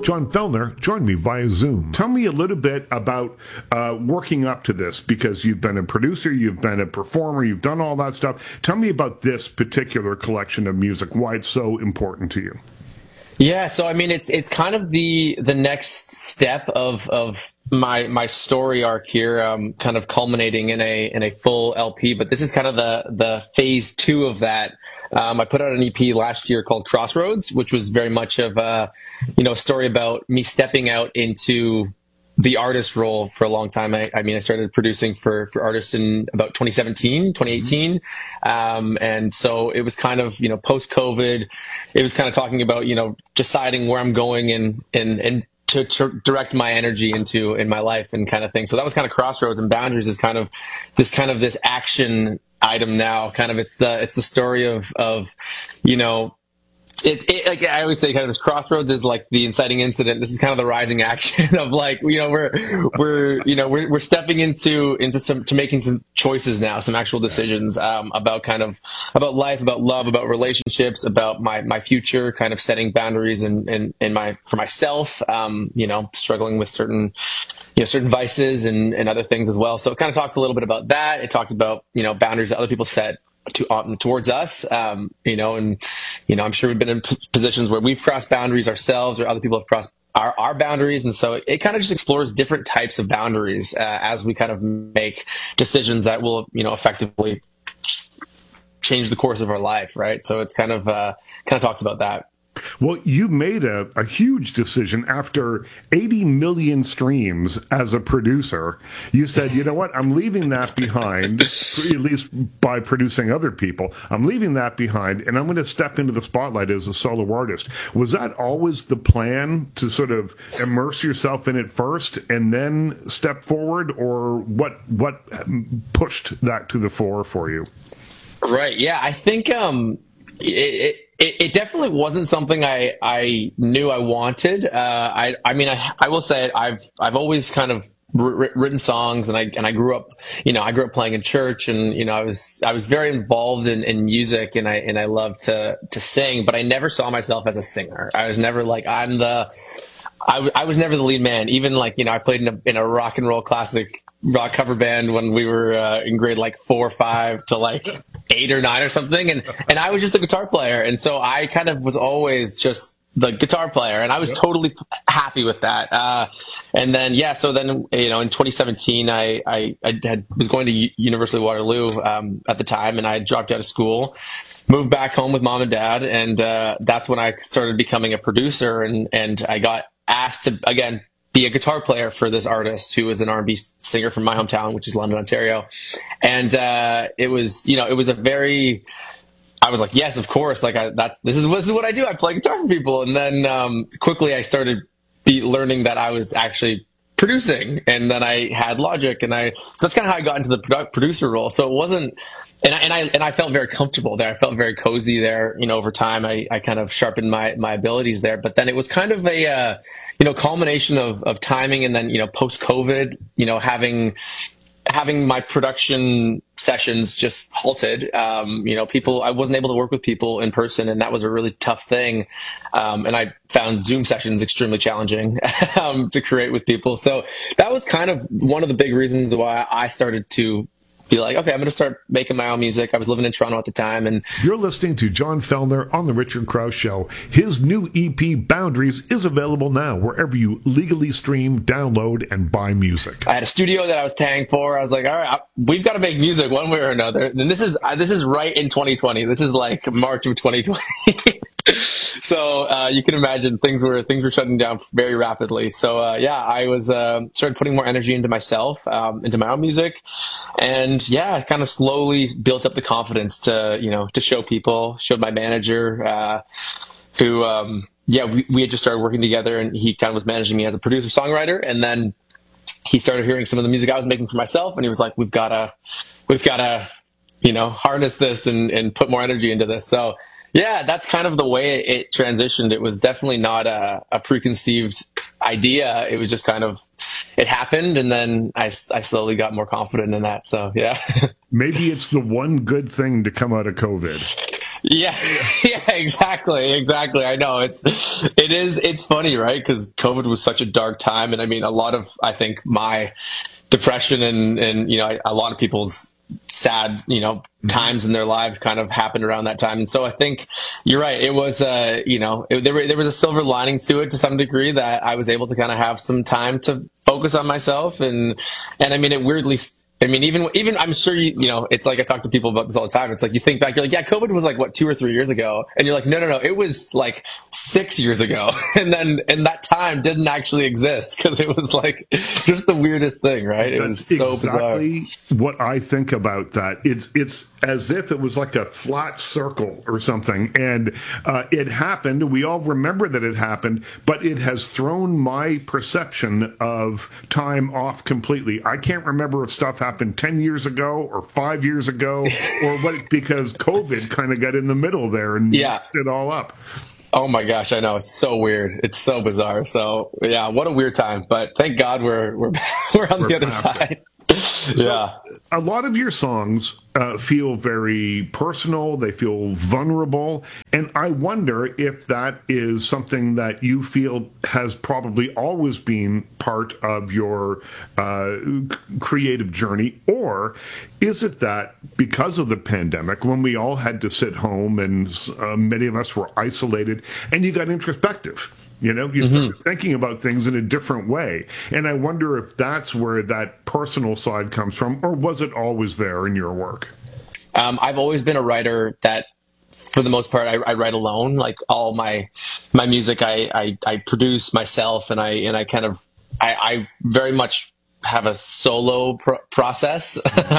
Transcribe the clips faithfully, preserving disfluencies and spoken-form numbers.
John Fellner joined me via Zoom. Tell me a little bit about uh, working up to this, because you've been a producer, you've been a performer, you've done all that stuff. Tell me about this particular collection of music, why it's so important to you. Yeah, so I mean, it's it's kind of the the next step of of my my story arc here, um, kind of culminating in a in a full L P. But this is kind of the the phase two of that. Um, I put out an E P last year called Crossroads, which was very much of a you know story about me stepping out into the artist role for a long time. I, I mean, I started producing for, for artists in about twenty seventeen, twenty eighteen. Mm-hmm. Um, and so it was kind of, you know, post COVID, it was kind of talking about, you know, deciding where I'm going and, and, and to, to direct my energy into in my life and kind of thing. So that was kind of Crossroads, and Boundaries is kind of this kind of this action item now. Kind of, it's the, it's the story of, of, you know, It, it, like I always say, kind of this Crossroads is like the inciting incident. This is kind of the rising action of like, you know, we're, we're, you know, we're, we're stepping into, into some, to making some choices now, some actual decisions, um, about kind of, about life, about love, about relationships, about my, my future, kind of setting boundaries and, and, and my, for myself, um, you know, struggling with certain, you know, certain vices and, and other things as well. So it kind of talks a little bit about that. It talked about, you know, boundaries that other people set to um, towards us, um, you know, and, you know, I'm sure we've been in p- positions where we've crossed boundaries ourselves, or other people have crossed our, our boundaries. And so it, it kind of just explores different types of boundaries, uh, as we kind of make decisions that will, you know, effectively change the course of our life. Right. So it's kind of, uh, kind of talks about that. Well, you made a, a huge decision after eighty million streams as a producer. You said, you know what, I'm leaving that behind, at least by producing other people. I'm leaving that behind, and I'm going to step into the spotlight as a solo artist. Was that always the plan, to sort of immerse yourself in it first and then step forward, or what, what pushed that to the fore for you? Right. Yeah, I think um, it, it, it definitely wasn't something I, I knew I wanted. Uh, I, I mean, I, I will say it, I've, I've always kind of written songs, and I, and I grew up, you know, I grew up playing in church, and, you know, I was, I was very involved in, in music, and I, and I love to, to sing, but I never saw myself as a singer. I was never like, I'm the, I, w- I was never the lead man. Even like, you know, I played in a, in a rock and roll classic rock cover band when we were uh, in grade like four or five to like eight or nine or something. And, and I was just a guitar player. And so I kind of was always just the guitar player, and I was totally happy with that. Uh, and then, yeah, so then, you know, in twenty seventeen, I, I, I had, was going to U- University of Waterloo, um, at the time, and I dropped out of school, moved back home with mom and dad. And, uh, that's when I started becoming a producer, and, and I got asked to, again, be a guitar player for this artist who is an R and B singer from my hometown, which is London, Ontario. And, uh, it was, you know, it was a very, I was like, yes, of course. Like I, that, this is, this is what I do. I play guitar for people. And then, um, quickly I started be learning that I was actually producing, and then I had Logic, and I, so that's kind of how I got into the produ- producer role. So it wasn't, and I, and I, and I felt very comfortable there. I felt very cozy there. You know, over time, I, I kind of sharpened my, my abilities there, but then it was kind of a, uh, you know, culmination of, of timing. And then, you know, post COVID, you know, having, having my production sessions just halted. Um, you know, people, I wasn't able to work with people in person, and that was a really tough thing. Um, and I found Zoom sessions extremely challenging, um, to create with people. So that was kind of one of the big reasons why I started to be like, okay, I'm going to start making my own music. I was living in Toronto at the time. And you're listening to John Fellner on The Richard Krause Show. His new E P, Boundaries, is available now wherever you legally stream, download, and buy music. I had a studio that I was paying for. I was like, all right, we've got to make music one way or another. And this is, this is right in twenty twenty. This is like March of twenty twenty. So, uh, you can imagine things were, things were shutting down very rapidly. So, uh, yeah, I was, uh, started putting more energy into myself, um, into my own music. And yeah, I kind of slowly built up the confidence to, you know, to show people, showed my manager, uh, who, um, yeah, we, we had just started working together, and he kind of was managing me as a producer songwriter. And then he started hearing some of the music I was making for myself, and he was like, we've got to, we've got to, you know, harness this and, and put more energy into this. So, yeah, that's kind of the way it transitioned. It was definitely not a, a preconceived idea. It was just kind of, it happened, and then I, I slowly got more confident in that. So, yeah. Maybe it's the one good thing to come out of COVID. Yeah, yeah, exactly, exactly. I know it's it is it's funny, right? Because COVID was such a dark time, and I mean, a lot of I think my depression and and you know a lot of people's sad you know times in their lives kind of happened around that time, and so I think you're right. It was uh you know it, there were, there was a silver lining to it to some degree that I was able to kind of have some time to focus on myself, and and I mean it weirdly. I mean, even even I'm sure you you know it's like I talk to people about this all the time. It's like you think back, you're like, yeah, COVID was like what two or three years ago, and you're like, no, no, no, it was like six years ago, and then and that time didn't actually exist because it was like just the weirdest thing, right? It That's was so exactly bizarre. what I think about that. It's it's as if it was like a flat circle or something, and uh, it happened. We all remember that it happened, but it has thrown my perception of time off completely. I can't remember if stuff happened ten years ago or five years ago or what, because COVID kind of got in the middle there and Yeah. mixed it all up. Oh my gosh, I know it's so weird. It's so bizarre. So yeah, what a weird time. But thank God we're we're we're on We're the other past it. side. Yeah. A lot of your songs uh, feel very personal, they feel vulnerable, and I wonder if that is something that you feel has probably always been part of your uh, creative journey, or is it that because of the pandemic, when we all had to sit home and uh, many of us were isolated, and you got introspective? You know, you start mm-hmm. thinking about things in a different way. And I wonder if that's where that personal side comes from, or was it always there in your work? Um, I've always been a writer that, for the most part, I, I write alone. Like all my my music, I, I, I produce myself, and I and I kind of I, I very much have a solo pr- process,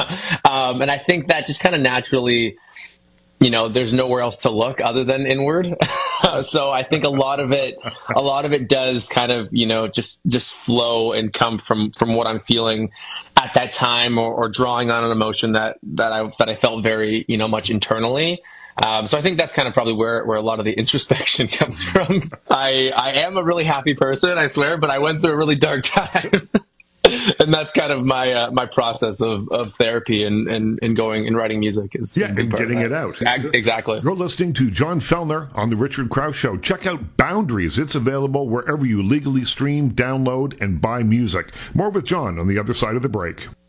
um, and I think that just kind of naturally. You know, there's nowhere else to look other than inward. So I think a lot of it, a lot of it does kind of, you know, just, just flow and come from, from what I'm feeling at that time, or, or drawing on an emotion that, that I, that I felt very, you know, much internally. Um, so I think that's kind of probably where, where a lot of the introspection comes from. I, I am a really happy person, I swear, but I went through a really dark time. And that's kind of my uh, my process of, of therapy and, and, and going and writing music is yeah, and getting it out. Exactly. You're listening to John Fellner on The Richard Krause Show. Check out Boundaries. It's available wherever you legally stream, download, and buy music. More with John on the other side of the break.